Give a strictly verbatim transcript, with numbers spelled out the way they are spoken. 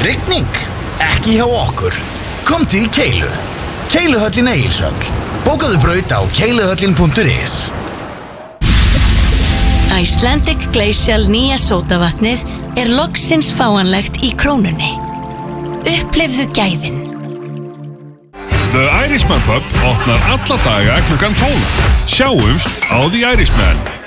Rigning? Ekki hjá okkur. Komdu í Keilu. Keiluhöllin Egilshöll. Bókaðu braut á keiluhöllin punktur is. Icelandic Glacial nýja sódavatnið er loksins fáanlegt í Krónunni. Upplifðu gæðin. The Irishman Pub opnar alla daga klukkan tólf. Sjáumst á The Irishman.